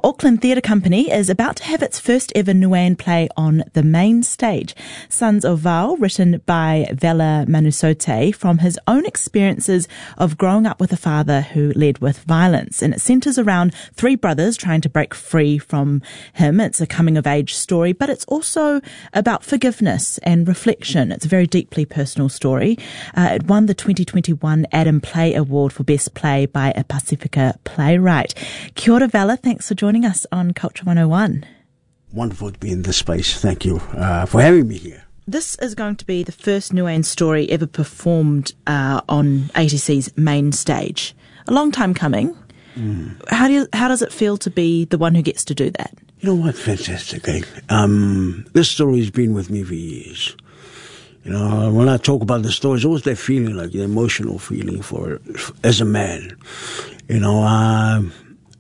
Auckland Theatre Company is about to have its first ever Nuan play on the main stage. Sons of Val, written by Vela Manusote from his own experiences of growing up with a father who led with violence. And it centres around three brothers trying to break free from him. It's a coming-of-age story, but it's also about forgiveness and reflection. It's a very deeply personal story. It won the 2021 Adam Play Award for Best Play by a Pacifica playwright. Kia ora, Vela. Thanks for joining us on Culture 101. Wonderful to be in this space. Thank you for having me here. This is going to be the first Nuan story ever performed on ATC's main stage. A long time coming. How does it feel to be the one who gets to do that? You know what? Fantastic. Eh? This story has been with me for years. You know, when I talk about the story, it's always that feeling, like the emotional feeling for it as a man. You know,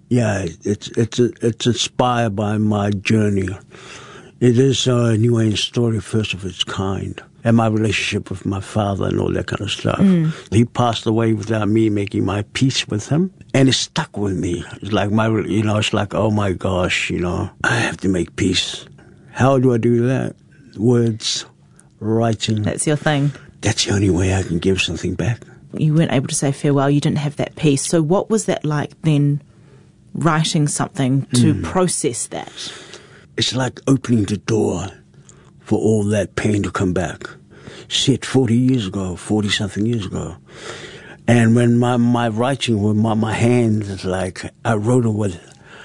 it's inspired by my journey. It is a Nuan story, first of its kind, and my relationship with my father and all that kind of stuff. He passed away without me making my peace with him, and it stuck with me. It's like it's like, oh my gosh, I have to make peace. How do I do that? Words, writing. That's your thing. That's the only way I can give something back. You weren't able to say farewell. You didn't have that peace. So what was that like then? Writing something to process that? It's like opening the door for all that pain to come back. Shit, 40-something years ago. And when my writing with my hands, it's like I wrote it with,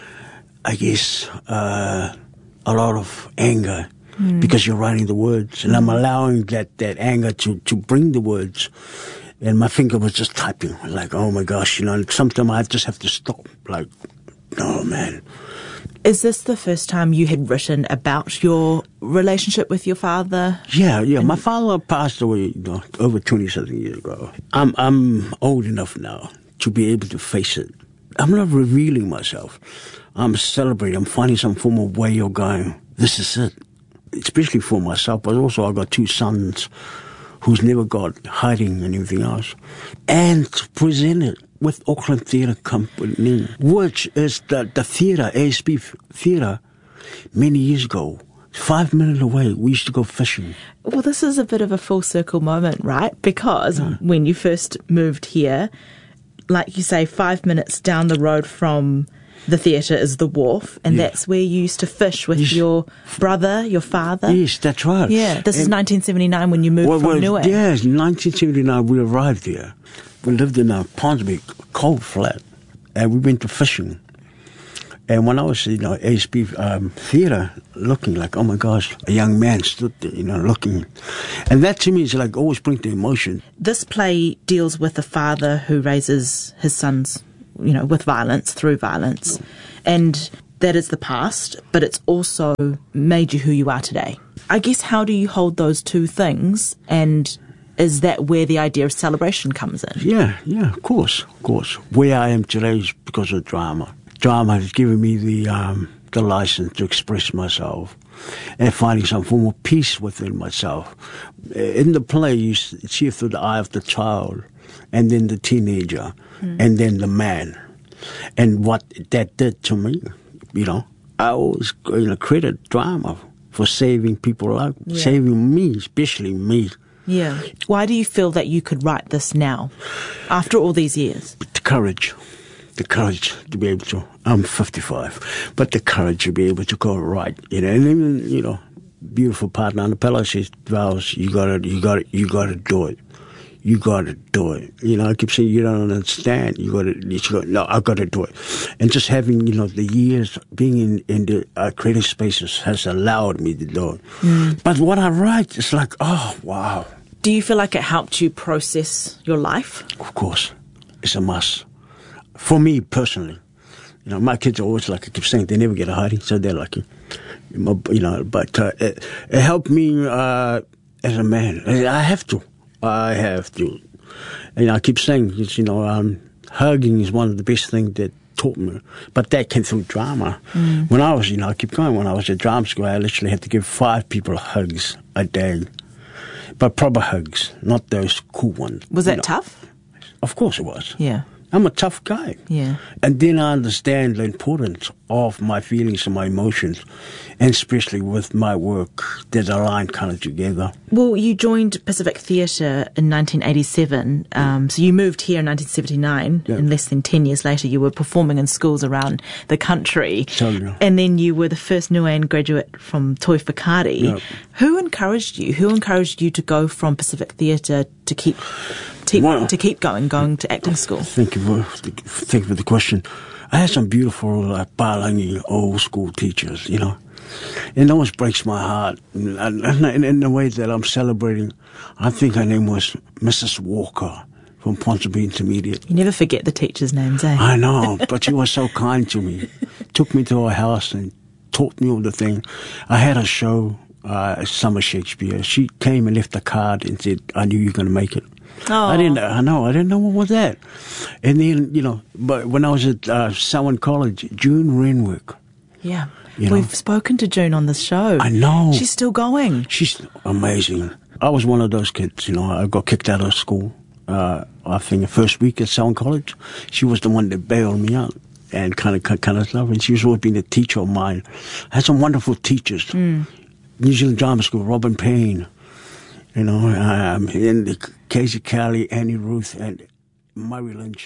I guess, a lot of anger because you're writing the words. And I'm allowing that anger to bring the words. And my finger was just typing, like, oh my gosh, sometimes I just have to stop, like, oh man. Is this the first time you had written about your relationship with your father? Yeah. My father passed away, over 20-something years ago. I'm old enough now to be able to face it. I'm not revealing myself. I'm celebrating. I'm finding some form of way of going, this is it. Especially for myself, but also I've got two sons who's never got hiding and everything else. And to present it with Auckland Theatre Company, which is the theatre, ASB Theatre, many years ago. 5 minutes away, we used to go fishing. Well, this is a bit of a full circle moment, right? Because when you first moved here, like you say, 5 minutes down the road from the theatre is the wharf, and that's where you used to fish with your brother, your father. Yes, that's right. Yeah, this is 1979 when you moved from Nuan. Yes, 1979 we arrived here. We lived in a Ponsonby coal flat, and we went to fishing. And when I was, ASB theatre, looking like, oh my gosh, a young man stood there, looking. And that to me is like always brings the emotion. This play deals with a father who raises his sons, with violence, through violence. And that is the past, but it's also made you who you are today. I guess, how do you hold those two things, and is that where the idea of celebration comes in? Yeah, of course. Where I am today is because of drama. Drama has given me the license to express myself and finding some form of peace within myself. In the play, you see it through the eye of the child, and then the teenager, and then the man. And what that did to me, I always credit drama for saving people life, saving me, especially me. Yeah. Why do you feel that you could write this now, after all these years? The courage to be able to. I'm 55, but the courage to be able to go right. And even beautiful partner Annapella says, Vals, you gotta do it. You gotta do it. I keep saying you don't understand. No, I gotta do it. And just having the years being in the creative spaces has allowed me to do it. But what I write is like, oh wow. Do you feel like it helped you process your life? Of course, it's a must. For me personally, my kids are always like I keep saying they never get a hiding, so they're lucky. But it helped me as a man. I have to. And I keep saying, hugging is one of the best things that taught me. But that came through drama. When I was, I keep going, when I was at drama school, I literally had to give 5 people hugs a day. But proper hugs, not those cool ones. Was that tough? Of course it was. Yeah. I'm a tough guy. Yeah. And then I understand the importance off my feelings and my emotions, and especially with my work that align kind of together. Well, you joined Pacific Theatre in 1987, so you moved here in 1979, and less than 10 years later you were performing in schools around the country. Totally. And then you were the first Nuan graduate from Toi Whakaari. Yeah. Who encouraged you? Who encouraged you to go from Pacific Theatre to keep going to acting school? Thank you for the question. I had some beautiful Palangi old school teachers, you know. And it always breaks my heart. And in the way that I'm celebrating, I think her name was Mrs. Walker from Ponsonby Intermediate. You never forget the teachers' names, eh? I know, but she was so kind to me. Took me to her house and taught me all the thing. I had a show, Summer Shakespeare. She came and left a card and said, I knew you were going to make it. Oh. I didn't know what was that. And then, you know, but when I was at Selwyn College, June Renwick. Yeah. You We've know. spoken to June on this show. I know. She's still going. She's amazing. I was one of those kids, you know, I got kicked out of school. I think the first week at Selwyn College, she was the one that bailed me out and kind of stuff. And she's always been a teacher of mine. I had some wonderful teachers. New Zealand Drama School, Robin Payne, you know, and Casey Kelly, Annie Ruth, and Murray Lynch.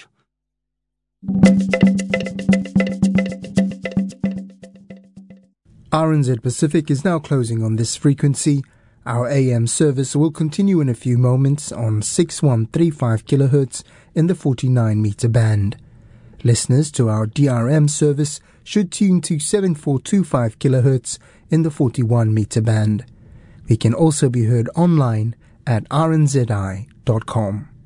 RNZ Pacific is now closing on this frequency. Our AM service will continue in a few moments on 6135 kHz in the 49 meter band. Listeners to our DRM service should tune to 7425 kHz in the 41 meter band. We can also be heard online at rnzi.com.